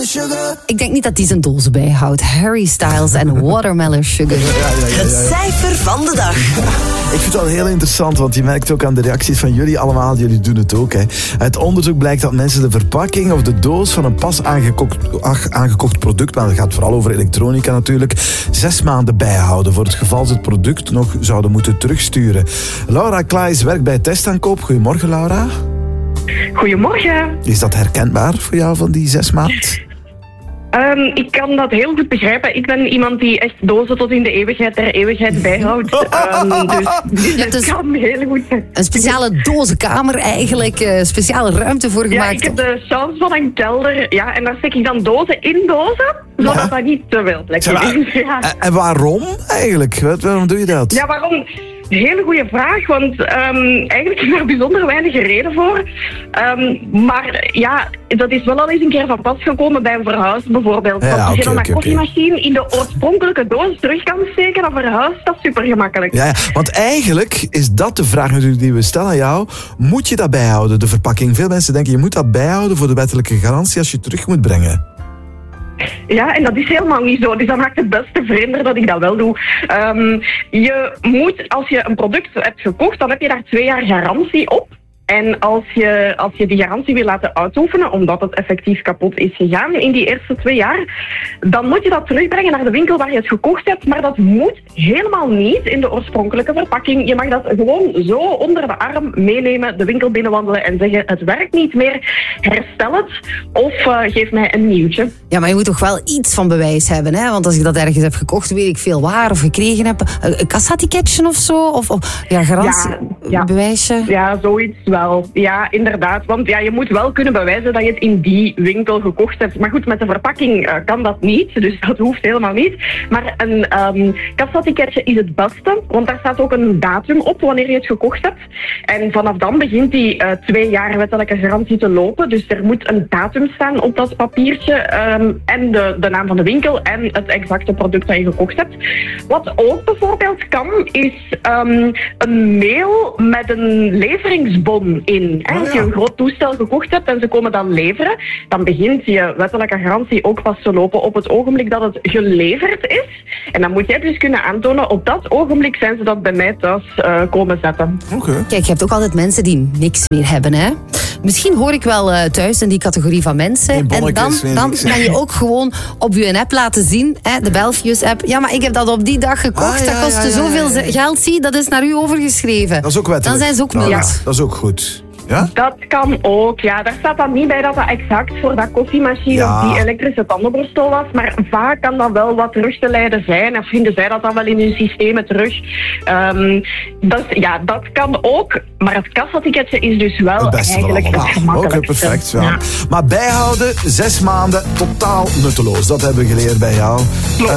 sugar. Ik denk niet dat hij zijn dozen bijhoudt. Harry Styles en Watermelon Sugar. Het cijfer van de dag. Ik vind het wel heel interessant, want je merkt ook aan de reacties van jullie allemaal, jullie doen het ook. Hè. Uit onderzoek blijkt dat mensen de verpakking of de doos van een pas aangekocht product, maar dat gaat vooral over elektronica natuurlijk, 6 maanden bijhouden voor het geval ze het product nog zouden moeten terugsturen. Laura Klaes werkt bij Testaankoop. Goedemorgen, Laura. Goedemorgen. Is dat herkenbaar voor jou van die 6 maanden? Ik kan dat heel goed begrijpen. Ik ben iemand die echt dozen tot in de eeuwigheid der eeuwigheid bijhoudt. Dus dat kan heel goed zijn. Een speciale dozenkamer eigenlijk, speciale ruimte voor gemaakt. Ja, ik heb de chance van een kelder. Ja, en daar steek ik dan dozen in dozen, zodat dat niet te veel plek is. Ja. En waarom eigenlijk? Waarom doe je dat? Ja, waarom? Hele goede vraag, want eigenlijk is er bijzonder weinig reden voor. Maar ja, dat is wel al eens een keer van pas gekomen bij een verhuis bijvoorbeeld. Ja, want als je dan oké. een koffiemachine in de oorspronkelijke doos terug kan steken, dan verhuist dat super gemakkelijk. Ja, want eigenlijk is dat de vraag natuurlijk die we stellen aan jou. Moet je dat bijhouden, de verpakking? Veel mensen denken, je moet dat bijhouden voor de wettelijke garantie als je het terug moet brengen. Ja, en dat is helemaal niet zo. Dus dat maakt het beste vreemder dat ik dat wel doe. Je moet, als je een product hebt gekocht, dan heb je daar 2 jaar garantie op. En als je die garantie wil laten uitoefenen, omdat het effectief kapot is gegaan in die eerste 2 jaar, dan moet je dat terugbrengen naar de winkel waar je het gekocht hebt. Maar dat moet helemaal niet in de oorspronkelijke verpakking. Je mag dat gewoon zo onder de arm meenemen, de winkel binnenwandelen en zeggen, het werkt niet meer, herstel het of geef mij een nieuwtje. Ja, maar je moet toch wel iets van bewijs hebben, hè? Want als ik dat ergens heb gekocht, weet ik veel waar of gekregen heb. Een kassatiketje of zo? Of ja, garantie, bewijsje? Ja, zoiets wel. Ja, inderdaad. Want ja, je moet wel kunnen bewijzen dat je het in die winkel gekocht hebt. Maar goed, met de verpakking kan dat niet. Dus dat hoeft helemaal niet. Maar een kassatiketje is het beste. Want daar staat ook een datum op wanneer je het gekocht hebt. En vanaf dan begint die 2 jaar wettelijke garantie te lopen. Dus er moet een datum staan op dat papiertje. En de naam van de winkel en het exacte product dat je gekocht hebt. Wat ook bijvoorbeeld kan, is een mail met een leveringsbon in. Als je een groot toestel gekocht hebt en ze komen dan leveren, dan begint je wettelijke garantie ook pas te lopen op het ogenblik dat het geleverd is. En dan moet jij dus kunnen aantonen, op dat ogenblik zijn ze dat bij mij thuis komen zetten. Okay. Kijk, je hebt ook altijd mensen die niks meer hebben, hè? Misschien hoor ik wel thuis in die categorie van mensen. En dan kan je ook gewoon op je app laten zien, hè, de Belfius-app. Ja, maar ik heb dat op die dag gekocht, dat kostte zoveel geld. Zie, dat is naar u overgeschreven. Dat is ook wettelijk. Dan zijn ze ook mild. Ja, dat is ook goed. Ja? Dat kan ook, ja. Daar staat dan niet bij dat dat exact voor dat koffiemachine of die elektrische tandenborstel was, maar vaak kan dat wel wat terug te leiden zijn. Of vinden zij dat dan wel in hun systemen terug. Dat kan ook, maar het kassatiketje is dus wel eigenlijk het gemakkelijkste. Oké, perfect. Ja. Maar bijhouden, 6 maanden, totaal nutteloos. Dat hebben we geleerd bij jou.